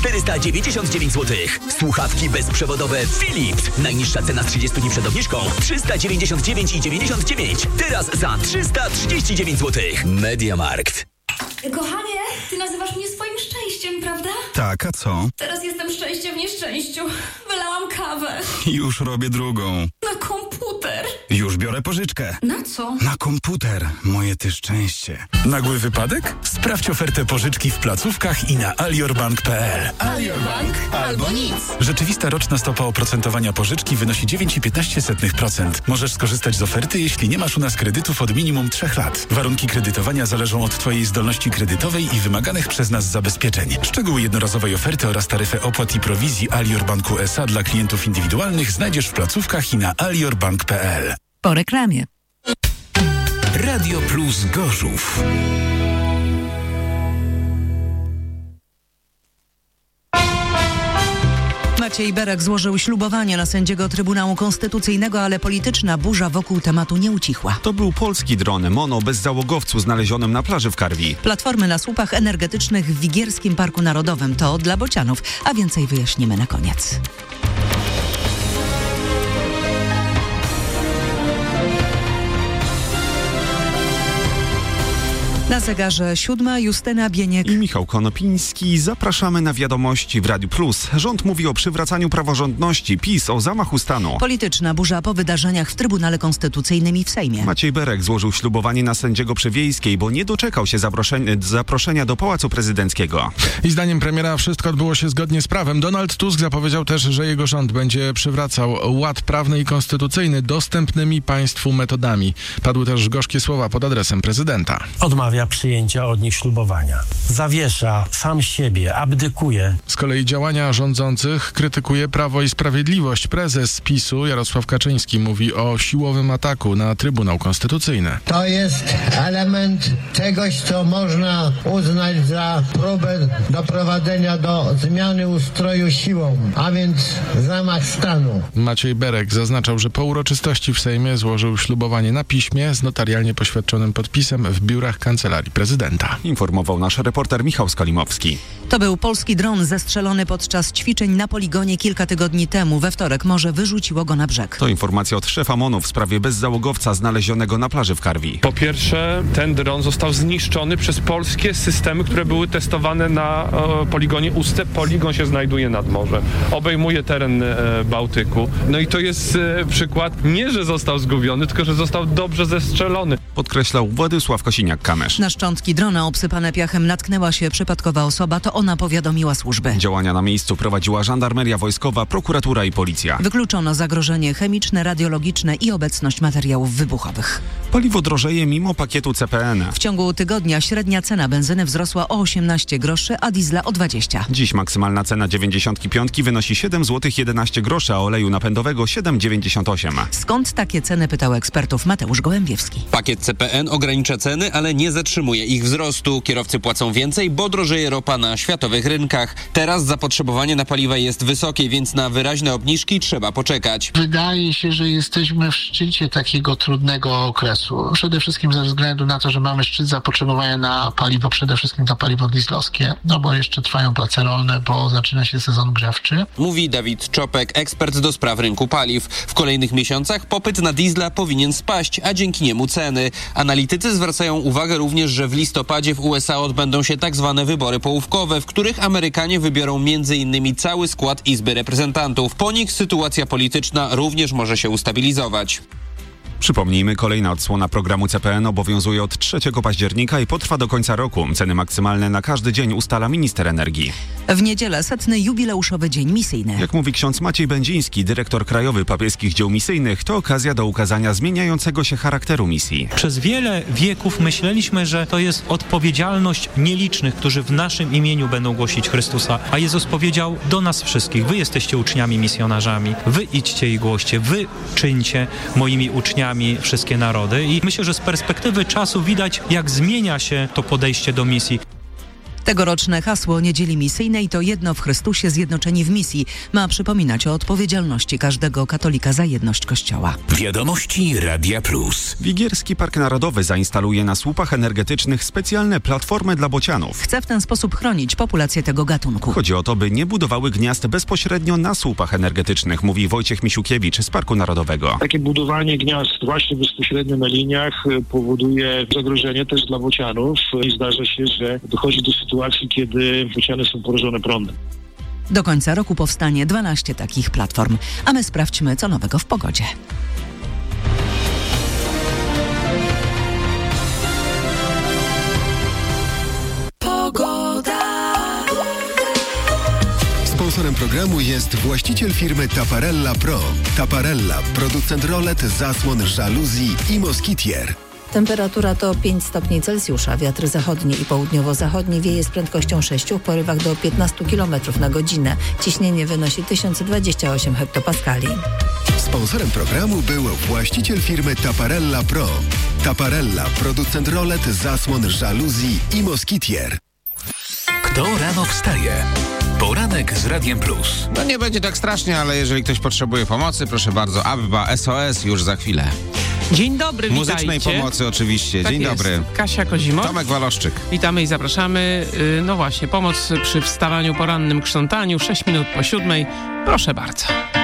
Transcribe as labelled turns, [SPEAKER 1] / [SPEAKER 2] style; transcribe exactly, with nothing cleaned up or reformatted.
[SPEAKER 1] czterysta dziewięćdziesiąt dziewięć złotych. Słuchawki bezprzewodowe Philips. Najniższa cena z trzydziestu dni przed obniżką trzysta dziewięćdziesiąt dziewięć i dziewięćdziesiąt dziewięć. Teraz za trzysta trzydzieści dziewięć złotych. Mediamarkt.
[SPEAKER 2] Kochanie, ty nazywasz mnie swoim szczęściem, prawda?
[SPEAKER 3] Tak, a co?
[SPEAKER 2] Teraz jestem szczęście w nieszczęściu. Wylałam kawę.
[SPEAKER 3] Już robię drugą.
[SPEAKER 2] Na komputer.
[SPEAKER 3] Już biorę pożyczkę.
[SPEAKER 2] Na co?
[SPEAKER 3] Na komputer, moje ty szczęście. Nagły wypadek? Sprawdź ofertę pożyczki w placówkach i na aliorbank kropka p l.
[SPEAKER 2] Aliorbank albo nic.
[SPEAKER 3] Rzeczywista roczna stopa oprocentowania pożyczki wynosi dziewięć i piętnaście procent. Możesz skorzystać z oferty, jeśli nie masz u nas kredytów od minimum trzech lat. Warunki kredytowania zależą od twojej zdolności kredytowej i wymaganych przez nas zabezpieczeń. Szczegóły jednorazowej oferty oraz taryfę opłat i prowizji Alior Banku S A dla klientów indywidualnych znajdziesz w placówkach i na aliorbank kropka p l.
[SPEAKER 4] Po reklamie.
[SPEAKER 1] Radio Plus Gorzów.
[SPEAKER 4] Maciej Berek złożył ślubowanie na sędziego Trybunału Konstytucyjnego, ale polityczna burza wokół tematu nie ucichła.
[SPEAKER 5] To był polski dron Mono bez załogowcu znalezionym na plaży w Karwi.
[SPEAKER 4] Platformy na słupach energetycznych w Wigierskim Parku Narodowym to dla bocianów, a więcej wyjaśnimy na koniec. Na zegarze siódma, Justyna Bieniek
[SPEAKER 5] i Michał Konopiński. Zapraszamy na wiadomości w Radiu Plus. Rząd mówi o przywracaniu praworządności, PiS o zamachu stanu.
[SPEAKER 4] Polityczna burza po wydarzeniach w Trybunale Konstytucyjnym i w Sejmie.
[SPEAKER 5] Maciej Berek złożył ślubowanie na sędziego przy Wiejskiej, bo nie doczekał się zaproszenia do Pałacu Prezydenckiego.
[SPEAKER 6] I zdaniem premiera wszystko odbyło się zgodnie z prawem. Donald Tusk zapowiedział też, że jego rząd będzie przywracał ład prawny i konstytucyjny dostępnymi państwu metodami. Padły też gorzkie słowa pod adresem prezydenta.
[SPEAKER 7] Odmawia przyjęcia od nich ślubowania. Zawiesza sam siebie, abdykuje.
[SPEAKER 6] Z kolei działania rządzących krytykuje Prawo i Sprawiedliwość. Prezes PiSu Jarosław Kaczyński mówi o siłowym ataku na Trybunał Konstytucyjny.
[SPEAKER 8] To jest element czegoś, co można uznać za próbę doprowadzenia do zmiany ustroju siłą, a więc zamach stanu.
[SPEAKER 6] Maciej Berek zaznaczał, że po uroczystości w Sejmie złożył ślubowanie na piśmie z notarialnie poświadczonym podpisem w biurach kancelarii prezydenta.
[SPEAKER 5] Informował nasz reporter Michał Skalimowski.
[SPEAKER 4] To był polski dron zestrzelony podczas ćwiczeń na poligonie kilka tygodni temu. We wtorek morze wyrzuciło go na brzeg.
[SPEAKER 5] To informacja od szefa MONU w sprawie bezzałogowca znalezionego na plaży w Karwi.
[SPEAKER 9] Po pierwsze, ten dron został zniszczony przez polskie systemy, które były testowane na e, poligonie Uste. Poligon się znajduje nad morzem. Obejmuje teren e, Bałtyku. No i to jest e, przykład nie, że został zgubiony, tylko że został dobrze zestrzelony.
[SPEAKER 5] Podkreślał Władysław Kosiniak-Kamysz.
[SPEAKER 4] Na szczątki drona obsypane piachem natknęła się przypadkowa osoba, to ona powiadomiła służby.
[SPEAKER 5] Działania na miejscu prowadziła żandarmeria wojskowa, prokuratura i policja.
[SPEAKER 4] Wykluczono zagrożenie chemiczne, radiologiczne i obecność materiałów wybuchowych.
[SPEAKER 5] Paliwo drożeje mimo pakietu C P N.
[SPEAKER 4] W ciągu tygodnia średnia cena benzyny wzrosła o osiemnaście groszy, a diesla o dwadzieścia.
[SPEAKER 5] Dziś maksymalna cena dziewięćdziesiątki piątki wynosi siedem złotych jedenaście groszy, a oleju napędowego siedem dziewięćdziesiąt osiem.
[SPEAKER 4] Skąd takie ceny, pytał ekspertów Mateusz Gołębiewski.
[SPEAKER 10] Pakiet C P N ogranicza ceny, ale nie zatrzymuje ich wzrostu. Kierowcy płacą więcej, bo drożeje ropa na światowych rynkach. Teraz zapotrzebowanie na paliwa jest wysokie, więc na wyraźne obniżki trzeba poczekać.
[SPEAKER 11] Wydaje się, że jesteśmy w szczycie takiego trudnego okresu. Przede wszystkim ze względu na to, że mamy szczyt zapotrzebowania na paliwo, przede wszystkim to paliwo dieslowskie, no bo jeszcze trwają prace rolne, bo zaczyna się sezon grzewczy.
[SPEAKER 10] Mówi Dawid Czopek, ekspert do spraw rynku paliw. W kolejnych miesiącach popyt na diesla powinien spaść, a dzięki niemu ceny. Analitycy zwracają uwagę również, że w listopadzie w U S A odbędą się tak zwane wybory połówkowe, w których Amerykanie wybiorą między innymi cały skład Izby Reprezentantów. Po nich sytuacja polityczna również może się ustabilizować.
[SPEAKER 5] Przypomnijmy, kolejna odsłona programu C P N obowiązuje od trzeciego października i potrwa do końca roku. Ceny maksymalne na każdy dzień ustala minister energii.
[SPEAKER 4] W niedzielę setny jubileuszowy dzień misyjny.
[SPEAKER 5] Jak mówi ksiądz Maciej Będziński, dyrektor krajowy papieskich dzieł misyjnych, to okazja do ukazania zmieniającego się charakteru misji.
[SPEAKER 12] Przez wiele wieków myśleliśmy, że to jest odpowiedzialność nielicznych, którzy w naszym imieniu będą głosić Chrystusa, a Jezus powiedział do nas wszystkich: wy jesteście uczniami, misjonarzami, wy idźcie i głoście, wy czyńcie moimi uczniami wszystkie narody. I myślę, że z perspektywy czasu widać, jak zmienia się to podejście do misji.
[SPEAKER 4] Tegoroczne hasło Niedzieli Misyjnej to jedno w Chrystusie, zjednoczeni w misji. Ma przypominać o odpowiedzialności każdego katolika za jedność Kościoła.
[SPEAKER 1] Wiadomości Radia Plus.
[SPEAKER 5] Wigierski Park Narodowy zainstaluje na słupach energetycznych specjalne platformy dla bocianów.
[SPEAKER 4] Chce w ten sposób chronić populację tego gatunku.
[SPEAKER 5] Chodzi o to, by nie budowały gniazd bezpośrednio na słupach energetycznych, mówi Wojciech Misiukiewicz z Parku Narodowego.
[SPEAKER 13] Takie budowanie gniazd właśnie bezpośrednio na liniach powoduje zagrożenie też dla bocianów i zdarza się, że dochodzi do sytuacji, kiedy bociany są porażone prądem.
[SPEAKER 4] Do końca roku powstanie dwanaście takich platform, a my sprawdźmy, co nowego w pogodzie.
[SPEAKER 14] Sponsorem programu jest właściciel firmy Taparella Pro. Taparella, producent rolet, zasłon, żaluzji i moskitier.
[SPEAKER 15] Temperatura to pięć stopni Celsjusza. Wiatr zachodni i południowo-zachodni wieje z prędkością sześć w porywach do piętnaście kilometrów na godzinę. Ciśnienie wynosi tysiąc dwadzieścia osiem hektopaskali.
[SPEAKER 14] Sponsorem programu był właściciel firmy Taparella Pro. Taparella, producent rolet, zasłon, żaluzji i moskitier.
[SPEAKER 1] Kto rano wstaje? Poranek z Radiem Plus.
[SPEAKER 16] No nie będzie tak strasznie, ale jeżeli ktoś potrzebuje pomocy, proszę bardzo, Abba, S O S już za chwilę.
[SPEAKER 17] Dzień dobry,
[SPEAKER 16] Muzycznej
[SPEAKER 17] witajcie.
[SPEAKER 16] pomocy oczywiście.
[SPEAKER 17] Tak
[SPEAKER 16] Dzień
[SPEAKER 17] jest.
[SPEAKER 16] dobry.
[SPEAKER 17] Kasia Kozimow.
[SPEAKER 16] Tomek Waloszczyk.
[SPEAKER 17] Witamy i zapraszamy. No właśnie, pomoc przy wstawaniu porannym krzątaniu. sześć minut po siódmej. Proszę bardzo.